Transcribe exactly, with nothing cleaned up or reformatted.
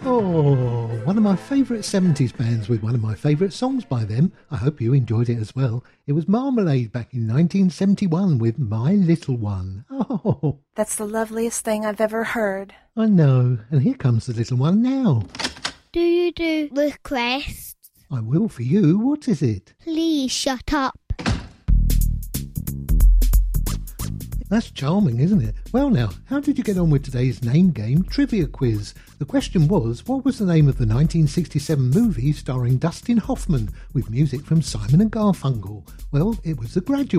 Oh, one of my favourite seventies bands with one of my favourite songs by them. I hope you enjoyed it as well. It was Marmalade back in nineteen seventy-one with My Little One. Oh, That's the loveliest thing I've ever heard. I know. And here comes the little one now. Do you do requests? I will for you. What is it? Please shut up. That's charming, isn't it? Well now, how did you get on with today's name game trivia quiz? The question was, what was the name of the nineteen sixty-seven movie starring Dustin Hoffman with music from Simon and Garfunkel? Well, it was The Graduate.